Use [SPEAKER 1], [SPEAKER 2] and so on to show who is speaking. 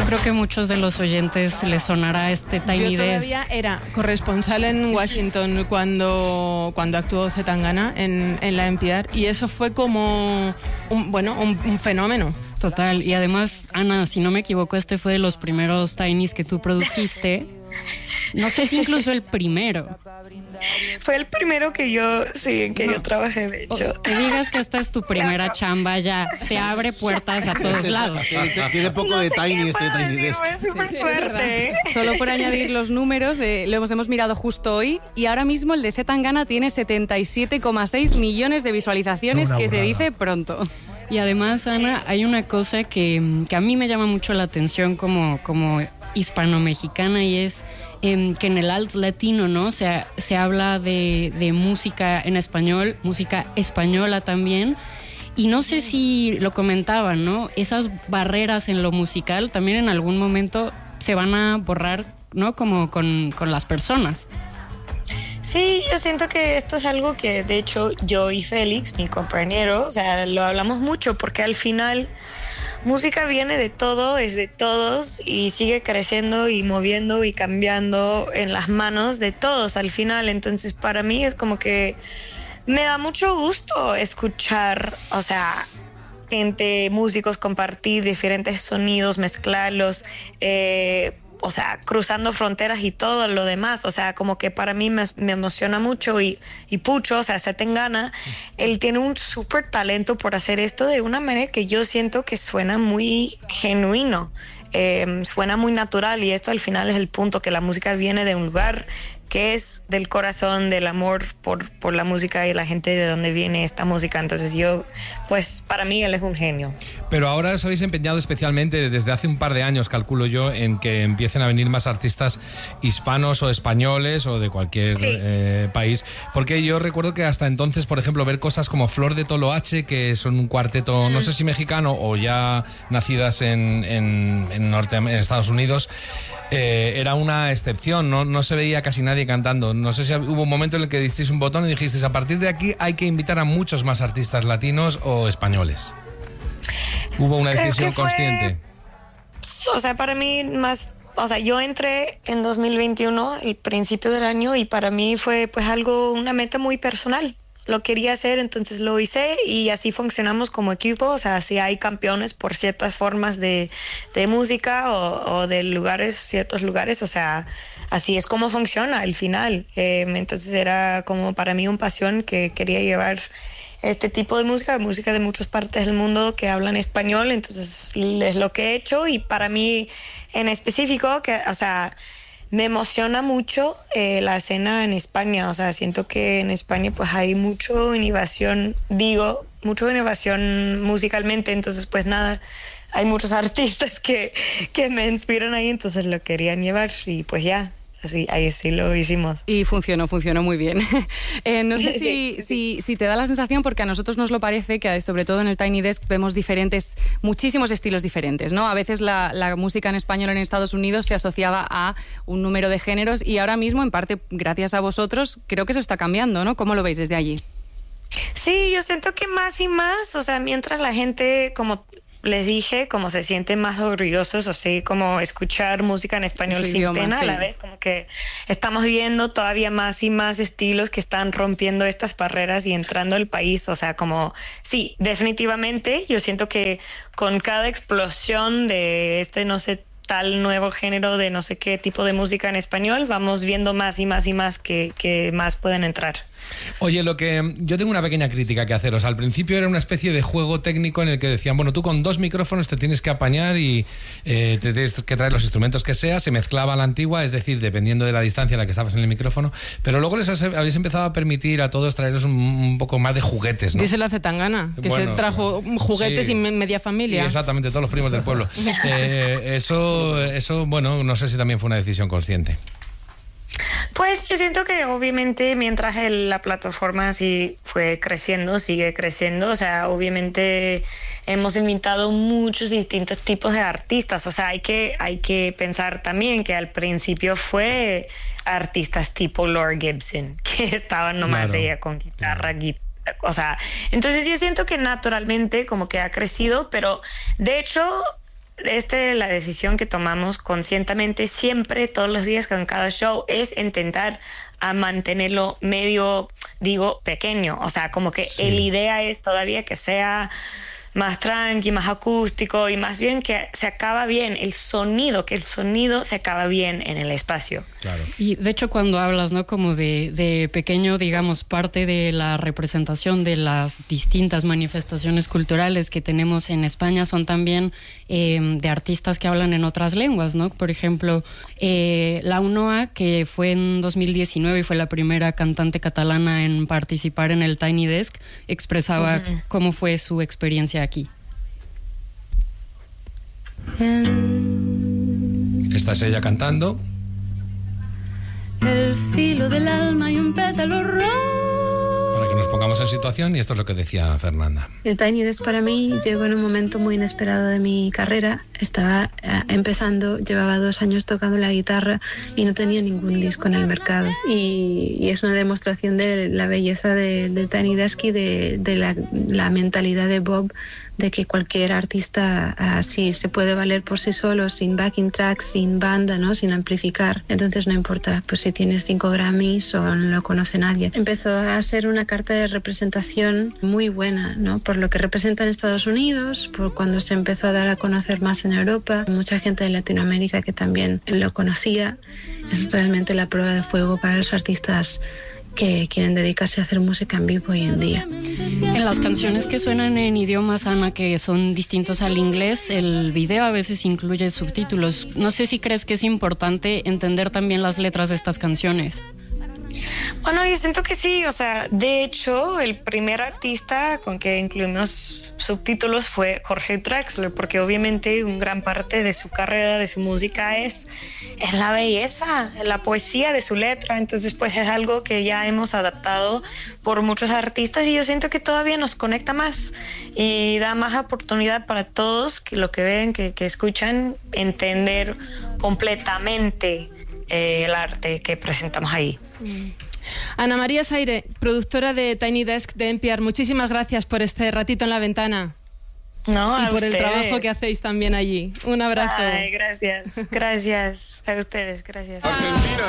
[SPEAKER 1] creo que muchos de los oyentes les sonará este Tiny Desk.
[SPEAKER 2] Yo todavía era corresponsal en Washington cuando actuó C. Tangana en la NPR, y eso fue como un fenómeno.
[SPEAKER 1] Total, y además, Ana, si no me equivoco, este fue de los primeros Tinys que tú produjiste. No sé si incluso el primero.
[SPEAKER 3] Fue el primero que yo trabajé, de hecho.
[SPEAKER 1] Que digas que esta es tu primera chamba ya te abre puertas a todos lados.
[SPEAKER 4] Tiene poco de Tiny este Tiny Desk.
[SPEAKER 3] Es súper fuerte.
[SPEAKER 5] Solo por añadir los números, lo hemos mirado justo hoy, y ahora mismo el de C. Tangana tiene 77,6 millones de visualizaciones, que se dice pronto.
[SPEAKER 1] Y además, Ana, hay una cosa que a mí me llama mucho la atención como hispano-mexicana, y es que en el alt latino, ¿no? Se habla de música en español, música española también. Y no sé si lo comentaban, ¿no? Esas barreras en lo musical también en algún momento se van a borrar, ¿no? Como con las personas.
[SPEAKER 3] Sí, yo siento que esto es algo que, de hecho, yo y Félix, mi compañero, o sea, lo hablamos mucho, porque al final música viene de todo, es de todos, y sigue creciendo y moviendo y cambiando en las manos de todos al final. Entonces, para mí es como que me da mucho gusto escuchar, o sea, gente, músicos compartir diferentes sonidos, mezclarlos, o sea, cruzando fronteras y todo lo demás. O sea, como que para mí me emociona mucho, y Pucho, o sea, C. Tangana, él tiene un súper talento por hacer esto de una manera que yo siento que suena muy genuino, suena muy natural, y esto al final es el punto, que la música viene de un lugar que es del corazón, del amor por la música y la gente de donde viene esta música. Entonces pues para mí él es un genio.
[SPEAKER 6] Pero ahora os habéis empeñado especialmente desde hace un par de años, calculo yo, en que empiecen a venir más artistas hispanos o españoles o de cualquier país, porque yo recuerdo que hasta entonces, por ejemplo, ver cosas como Flor de Toloache, que son un cuarteto, no sé si mexicano o ya nacidas en Estados Unidos, era una excepción, no se veía casi nadie cantando. No sé si hubo un momento en el que disteis un botón y dijisteis, a partir de aquí hay que invitar a muchos más artistas latinos o españoles. ¿Hubo una decisión consciente?
[SPEAKER 3] O sea, para mí más... O sea, yo entré en 2021, el principio del año, y para mí fue pues una meta muy personal. Lo quería hacer, entonces lo hice, y así funcionamos como equipo. O sea, si hay campeones por ciertas formas de música o de ciertos lugares, o sea, así es como funciona al final. Entonces era como para mí una pasión, que quería llevar este tipo de música de muchas partes del mundo que hablan español. Entonces es lo que he hecho, y para mí en específico, o sea, me emociona mucho la escena en España. O sea, siento que en España pues hay mucha innovación musicalmente. Entonces pues nada, hay muchos artistas que me inspiran ahí, entonces lo querían llevar, y pues ya. Ahí sí lo hicimos.
[SPEAKER 5] Y funcionó muy bien. No sé si te da la sensación, porque a nosotros nos lo parece, que sobre todo en el Tiny Desk vemos muchísimos estilos diferentes, ¿no? A veces la música en español en Estados Unidos se asociaba a un número de géneros, y ahora mismo, en parte gracias a vosotros, creo que eso está cambiando, ¿no? ¿Cómo lo veis desde allí?
[SPEAKER 3] Sí, yo siento que más y más, o sea, mientras la gente, como les dije, como se sienten más orgullosos, o sea, como escuchar música en español sin pena, a la vez como que estamos viendo todavía más y más estilos que están rompiendo estas barreras y entrando al país. O sea, como sí, definitivamente yo siento que con cada explosión de no sé, tal nuevo género de no sé qué tipo de música en español, vamos viendo más y más y más que más pueden entrar.
[SPEAKER 6] Oye, yo tengo una pequeña crítica que haceros. Al principio era una especie de juego técnico en el que decían, bueno, tú con 2 micrófonos te tienes que apañar y te tienes que traer los instrumentos que sea. Se mezclaba a la antigua, es decir, dependiendo de la distancia a la que estabas en el micrófono. Pero luego habéis empezado a permitir a todos traeros un poco más de juguetes, ¿no?
[SPEAKER 2] Díselo a C. Tangana, que se trajo juguetes y media familia.
[SPEAKER 6] Sí, exactamente, todos los primos del pueblo. Eso, bueno, no sé si también fue una decisión consciente.
[SPEAKER 3] Pues yo siento que obviamente mientras la plataforma sigue creciendo, o sea, obviamente hemos invitado muchos distintos tipos de artistas. O sea, hay que pensar también que al principio fue artistas tipo Laura Gibson, que estaban nomás ella con guitarra. O sea, entonces yo siento que naturalmente como que ha crecido, pero de hecho la decisión que tomamos conscientemente siempre, todos los días, con cada show, es intentar a mantenerlo medio, pequeño. O sea, como que la idea es todavía que sea más tranqui, más acústico y más bien que se acaba bien el sonido, que el sonido se acaba bien en el espacio.
[SPEAKER 6] Claro.
[SPEAKER 1] Y de hecho cuando hablas, ¿no? Como de pequeño, digamos, parte de la representación de las distintas manifestaciones culturales que tenemos en España son también de artistas que hablan en otras lenguas, ¿no? Por ejemplo, La Unoa, que fue en 2019 y fue la primera cantante catalana en participar en el Tiny Desk, expresaba cómo fue su experiencia aquí.
[SPEAKER 6] Esta es ella cantando.
[SPEAKER 7] El filo del alma y un pétalo rojo.
[SPEAKER 6] Para que nos pongamos en situación, y esto es lo que decía Fernanda.
[SPEAKER 8] El Tiny Desk para mí llegó en un momento muy inesperado de mi carrera. Estaba empezando, llevaba 2 años tocando la guitarra y no tenía ningún disco en el mercado. Y es una demostración de la belleza del Tiny Desk y de la mentalidad de Bob, de que cualquier artista así se puede valer por sí solo, sin backing tracks, sin banda, ¿no? Sin amplificar. Entonces no importa pues si tienes 5 Grammys o no lo conoce nadie. Empezó a ser una carta de representación muy buena, ¿no? Por lo que representa en Estados Unidos, por cuando se empezó a dar a conocer más en Europa, mucha gente de Latinoamérica que también lo conocía. Es realmente la prueba de fuego para los artistas que quieren dedicarse a hacer música en vivo hoy en día.
[SPEAKER 1] En las canciones que suenan en idiomas, Ana, que son distintos al inglés, el video a veces incluye subtítulos. No sé si crees que es importante entender también las letras de estas canciones.
[SPEAKER 3] Bueno, yo siento que sí, o sea, de hecho, el primer artista con que incluimos subtítulos fue Jorge Drexler, porque obviamente una gran parte de su carrera, de su música es la belleza, la poesía de su letra. Entonces pues es algo que ya hemos adaptado por muchos artistas y yo siento que todavía nos conecta más y da más oportunidad para todos que lo que ven, que escuchan, entender completamente el arte que presentamos ahí.
[SPEAKER 2] Ana María Saire, productora de Tiny Desk de NPR, muchísimas gracias por este ratito en la ventana.
[SPEAKER 3] No,
[SPEAKER 2] y por
[SPEAKER 3] ustedes.
[SPEAKER 2] El trabajo que hacéis también allí. Un abrazo.
[SPEAKER 3] Ay, gracias a ustedes, gracias.